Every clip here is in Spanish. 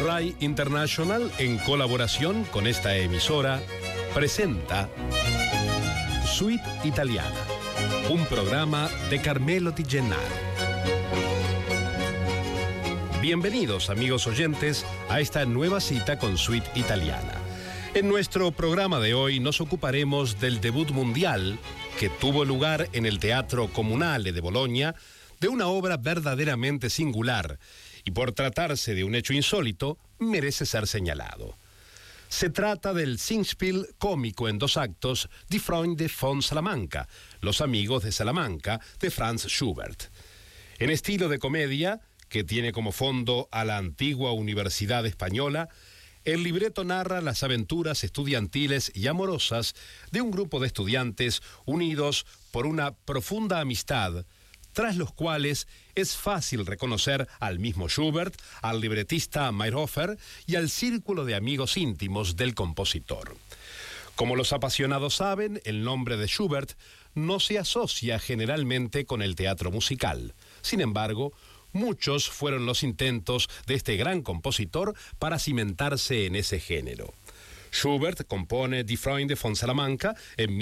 RAI International, en colaboración con esta emisora, presenta Suite Italiana, un programa de Carmelo Di Gennaro. Bienvenidos, amigos oyentes, a esta nueva cita con Suite Italiana. En nuestro programa de hoy nos ocuparemos del debut mundial que tuvo lugar en el Teatro Comunale de Bologna, de una obra verdaderamente singular y, por tratarse de un hecho insólito, merece ser señalado. Se trata del Singspiel cómico en 2 actos Die Freunde von Salamanca, Los Amigos de Salamanca, de Franz Schubert. En estilo de comedia, que tiene como fondo a la antigua Universidad Española, el libreto narra las aventuras estudiantiles y amorosas de un grupo de estudiantes unidos por una profunda amistad, tras los cuales es fácil reconocer al mismo Schubert, al libretista Meyerhofer y al círculo de amigos íntimos del compositor. Como los apasionados saben, el nombre de Schubert no se asocia generalmente con el teatro musical. Sin embargo, muchos fueron los intentos de este gran compositor para cimentarse en ese género. Schubert compone Die Freunde von Salamanca en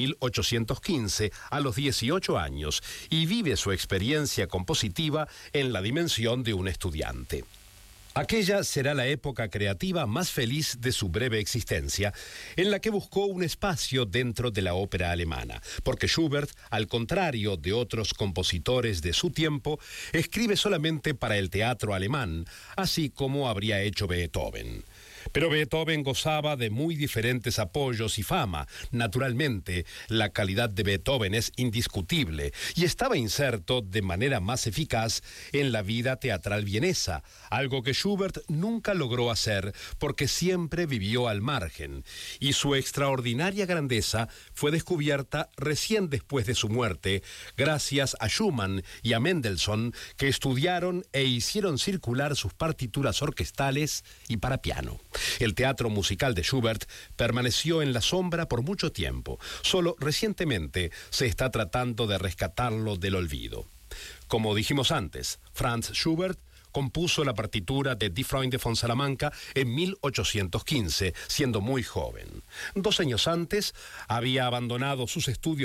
1815 a los 18 años y vive su experiencia compositiva en la dimensión de un estudiante. Aquella será la época creativa más feliz de su breve existencia, en la que buscó un espacio dentro de la ópera alemana, porque Schubert, al contrario de otros compositores de su tiempo, escribe solamente para el teatro alemán, así como habría hecho Beethoven. Pero Beethoven gozaba de muy diferentes apoyos y fama. Naturalmente, la calidad de Beethoven es indiscutible y estaba inserto de manera más eficaz en la vida teatral vienesa, algo que Schubert nunca logró hacer porque siempre vivió al margen, y su extraordinaria grandeza fue descubierta recién después de su muerte, gracias a Schumann y a Mendelssohn, que estudiaron e hicieron circular sus partituras orquestales y para piano. El teatro musical de Schubert permaneció en la sombra por mucho tiempo. Solo recientemente se está tratando de rescatarlo del olvido. Como dijimos antes, Franz Schubert compuso la partitura de Die Freunde von Salamanca en 1815, siendo muy joven. 2 años antes había abandonado sus estudios